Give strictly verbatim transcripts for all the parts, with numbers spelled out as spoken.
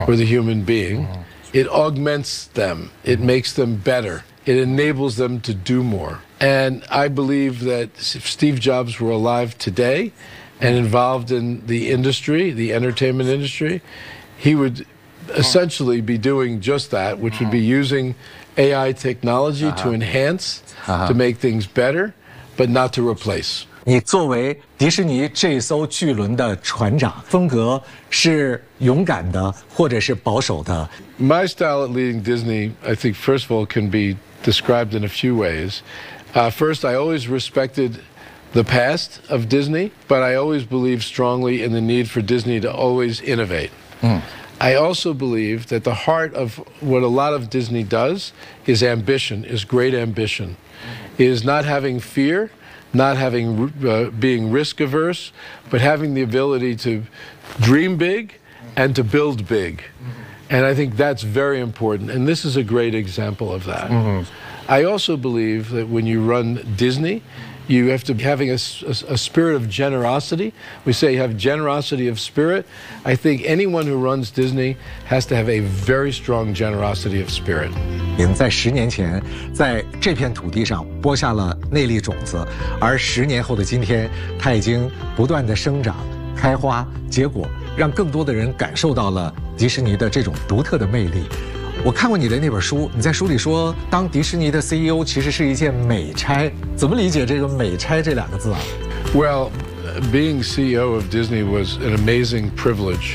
or the human being. It augments them. It makes them better. It enables them to do more. And I believe that if Steve Jobs were alive today and involved in the industry, the entertainment industry, he would essentially be doing just that, which would be using A I technology uh-huh. to enhance, uh-huh. to make things better, but not to replace. 你作为迪士尼这艘巨轮的船长，风格是勇敢的，或者是保守的。 My style at leading Disney, I think, first of all, can be described in a few ways. Uh, first, I always respected the past of Disney, but I always believed strongly in the need for Disney to always innovate. Mm. I also believe that the heart of what a lot of Disney does is ambition, is great ambition, is not having fear, not having uh, being risk averse, but having the ability to dream big and to build big. And I think that's very important. And this is a great example of that. Mm-hmm. I also believe that when you run Disney, you have to be having a, a, a spirit of generosity. We say you have generosity of spirit. I think anyone who runs Disney has to have a very strong generosity of spirit. 在十年前，在这片土地上播下了那粒种子，而十年后的今天，它已经不断的生长、开花、结果，让更多的人感受到了迪士尼的这种独特的魅力。我看过你的那本书，你在书里说，当迪士尼的 C E O 其实是一件美差。怎么理解这个美差这两个字啊 ？Well, being C E O of Disney was an amazing privilege,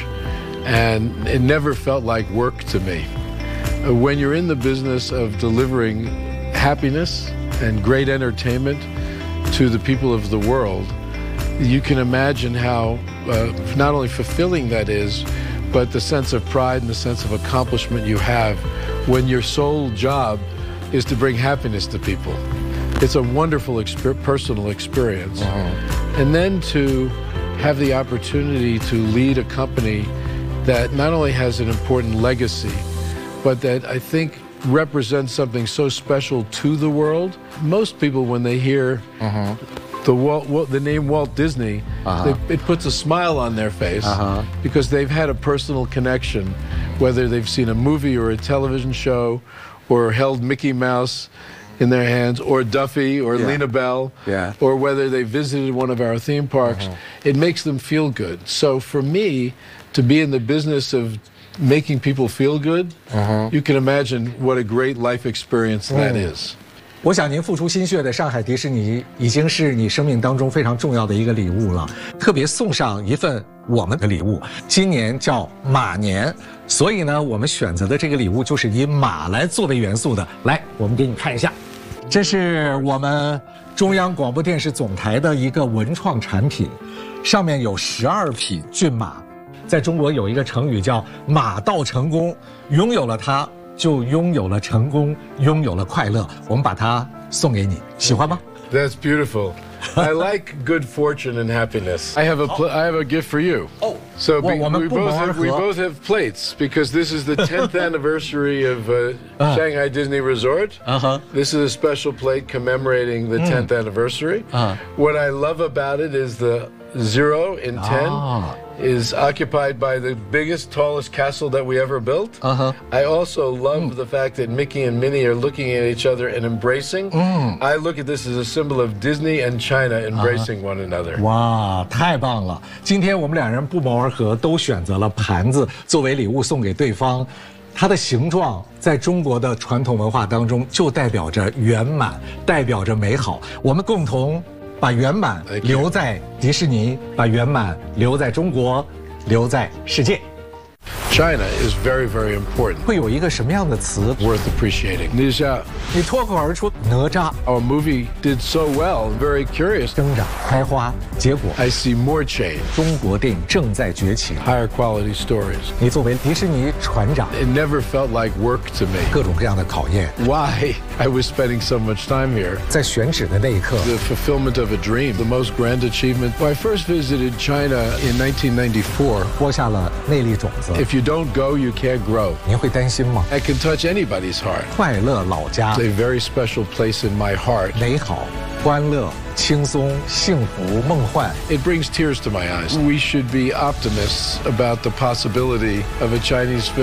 and it never felt like work to me. When you're in the business of delivering happiness and great entertainment to the people of the world, you can imagine how uh, not only fulfilling that is, but the sense of pride and the sense of accomplishment you have when your sole job is to bring happiness to people. It's a wonderful exper- personal experience. Uh-huh. And then to have the opportunity to lead a company that not only has an important legacy, but that I think represents something so special to the world. Most people, when they hear uh-huh. the Walt, Walt, the name Walt Disney, uh-huh. they, it puts a smile on their face uh-huh. because they've had a personal connection, whether they've seen a movie or a television show or held Mickey Mouse in their hands or Duffy or yeah. Lena Bell yeah. or whether they visited one of our theme parks. Uh-huh. It makes them feel good. So for me, to be in the business of making people feel good, uh-huh. you can imagine what a great life experience that mm. is. 我想您付出心血的上海迪士尼已经是你生命当中非常重要的一个礼物了，特别送上一份我们的礼物。今年叫马年，所以呢，我们选择的这个礼物就是以马来作为元素的。来，我们给你看一下，这是我们中央广播电视总台的一个文创产品，上面有十二匹骏马。在中国有一个成语叫“马到成功”，拥有了它，就拥有了成功，拥有了快乐。我们把它送给你，喜欢吗？ That's beautiful. I like good fortune and happiness. I have a pl- I have a gift for you. Oh, so be, we both have, we both have plates because this is the tenth anniversary of uh, uh, Shanghai Disney Resort. Uh-huh. This is a special plate commemorating the tenth mm. anniversary. Uh-huh. What I love about it is the zero in ten. Ah. Is occupied by the biggest, tallest castle that we ever built. Uh-huh. I also love mm. the fact that Mickey and Minnie are looking at each other and embracing. Mm. I look at this as a symbol of Disney and China embracing uh-huh. one another. 哇，太棒了！今天我们两人不谋而合，都选择了盘子作为礼物送给对方。它的形状在中国的传统文化当中就代表着圆满，代表着美好。我们共同把圆满留在迪士尼，把圆满留在中国，留在世界。 China is very, very important. 会有一个什么样的词 worth appreciating? 你想， 你脱口而出哪吒。 Our movie did so well. Very curious. 生长、开花、结果。 I see more change. 中国电影正在崛起。 Higher quality stories. 你作为迪士尼船长 ，It never felt like work to me. 各种各样的考验。 Why I was spending so much time here? 在选址的那一刻 ，The fulfillment of a dream, the most grand achievement. When I first visited China in nineteen ninety-four, 播下了那粒种子。 If you don't go, you can't grow. 您会担心吗 I can touch anybody's heart. 快乐老家 It's a very special place in my heart. 美好、欢乐、轻松、幸福、梦幻。 It brings tears to my eyes. We should be optimists about the possibility of a Chinese film.